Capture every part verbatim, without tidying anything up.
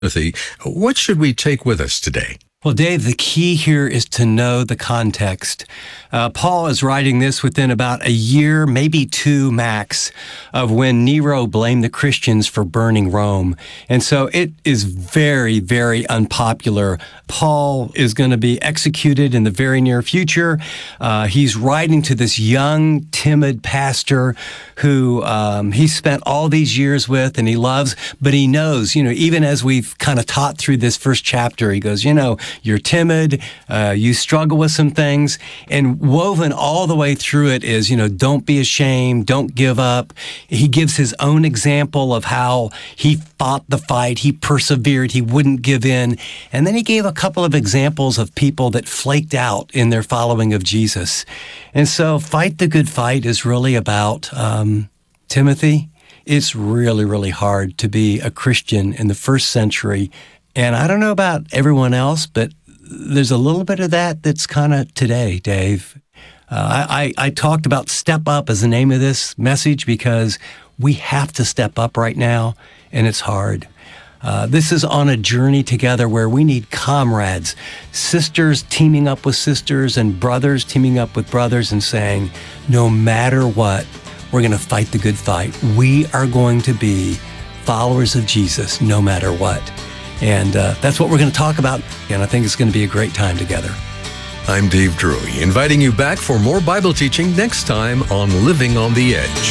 Timothy, what should we take with us today? Well, Dave, the key here is to know the context. Uh, Paul is writing this within about a year, maybe two max, of when Nero blamed the Christians for burning Rome. And so it is very, very unpopular. Paul is going to be executed in the very near future. Uh, he's writing to this young, timid pastor who um, he spent all these years with and he loves, but he knows, you know, even as we've kind of taught through this first chapter, he goes, you know, you're timid, uh, you struggle with some things, and woven all the way through it is, you know, don't be ashamed, don't give up. He gives his own example of how he fought the fight, he persevered, he wouldn't give in, and then he gave a couple of examples of people that flaked out in their following of Jesus. And so Fight the Good Fight is really about um, Timothy. It's really, really hard to be a Christian in the first century. And I don't know about everyone else, but there's a little bit of that that's kind of today, Dave. Uh, I, I talked about step up as the name of this message because we have to step up right now, and it's hard. Uh, this is on a journey together where we need comrades, sisters teaming up with sisters and brothers teaming up with brothers and saying, no matter what, we're going to fight the good fight. We are going to be followers of Jesus no matter what. And uh, that's what we're going to talk about, and I think it's going to be a great time together. I'm Dave Drury, inviting you back for more Bible teaching next time on Living on the Edge.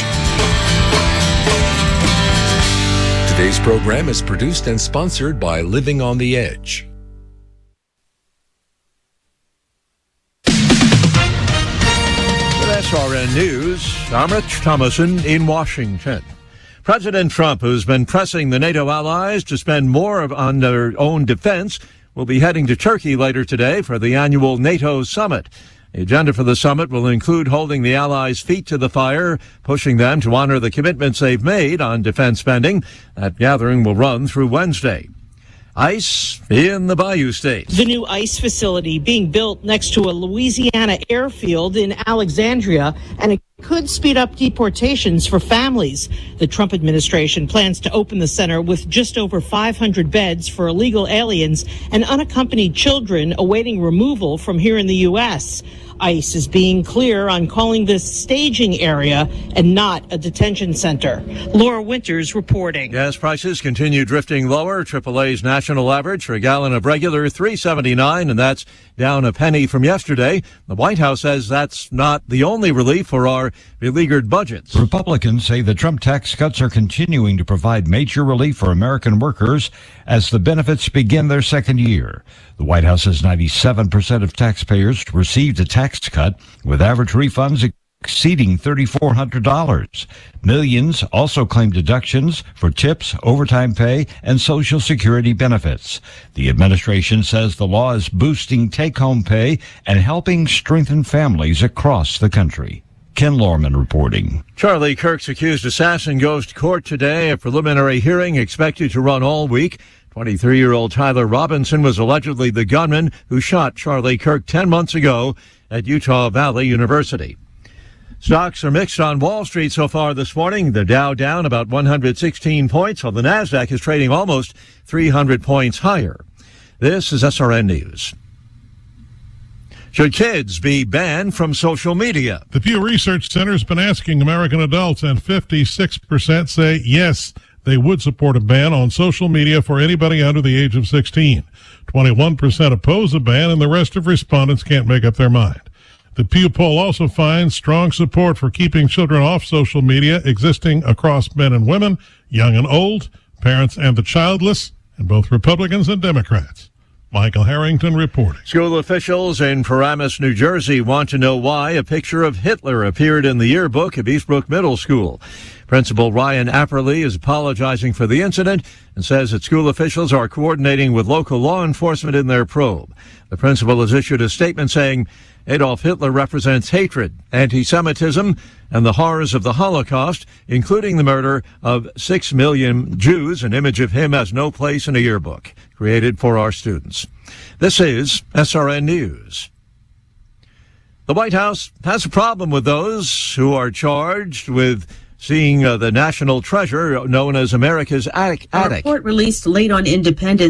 Today's program is produced and sponsored by Living on the Edge. With S R N News, I'm Rich Thomason in Washington. President Trump, who's been pressing the NATO allies to spend more on their own defense, will be heading to Turkey later today for the annual NATO summit. The agenda for the summit will include holding the allies' feet to the fire, pushing them to honor the commitments they've made on defense spending. That gathering will run through Wednesday. ICE in the Bayou State. The new ICE facility being built next to a Louisiana airfield in Alexandria, and it could speed up deportations for families. The Trump administration plans to open the center with just over five hundred beds for illegal aliens and unaccompanied children awaiting removal from here in the U S. ICE is being clear on calling this staging area and not a detention center. Laura Winters reporting. Gas prices continue drifting lower. triple A's national average for a gallon of regular three seventy-nine, and that's down a penny from yesterday. The White House says that's not the only relief for our beleaguered budgets. Republicans say the Trump tax cuts are continuing to provide major relief for American workers as the benefits begin their second year. The White House says ninety-seven percent of taxpayers received a tax cut, with average refunds exceeding three thousand four hundred dollars. Millions also claim deductions for tips, overtime pay, and Social Security benefits. The administration says the law is boosting take-home pay and helping strengthen families across the country. Ken Lorman reporting. Charlie Kirk's accused assassin goes to court today. A preliminary hearing expected to run all week. twenty-three-year-old Tyler Robinson was allegedly the gunman who shot Charlie Kirk ten months ago at Utah Valley University. Stocks are mixed on Wall Street so far this morning. The Dow down about one hundred sixteen points, while the Nasdaq is trading almost three hundred points higher. This is S R N News. Should kids be banned from social media? The Pew Research Center has been asking American adults, and fifty-six percent say yes, they would support a ban on social media for anybody under the age of sixteen. twenty-one percent oppose a ban, and the rest of respondents can't make up their mind. The Pew poll also finds strong support for keeping children off social media existing across men and women, young and old, parents and the childless, and both Republicans and Democrats. Michael Harrington reporting. School officials in Paramus, New Jersey want to know why a picture of Hitler appeared in the yearbook of Eastbrook Middle School. Principal Ryan Apperly is apologizing for the incident and says that school officials are coordinating with local law enforcement in their probe. The principal has issued a statement saying Adolf Hitler represents hatred, anti-Semitism, and the horrors of the Holocaust, including the murder of six million Jews. An image of him has no place in a yearbook created for our students. This is S R N News. The White House has a problem with those who are charged with seeing uh, the national treasure known as America's attic. A attic. report released late on Independence